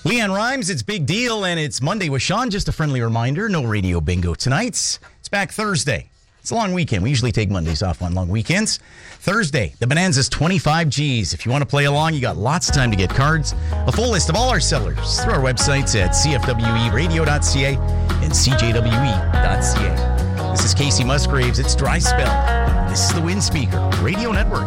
Leanne Rhymes, it's Big Deal, and it's Monday with Sean. Just a friendly reminder, no radio bingo tonight. It's back Thursday. It's a long weekend. We usually take Mondays off on long weekends. Thursday, the Bonanza's 25 Gs. If you want to play along, you got lots of time to get cards. A full list of all our sellers through our websites at cfweradio.ca and cjwe.ca. This is Casey Musgraves. It's Dry Spell. This is the Wind Speaker Radio Network.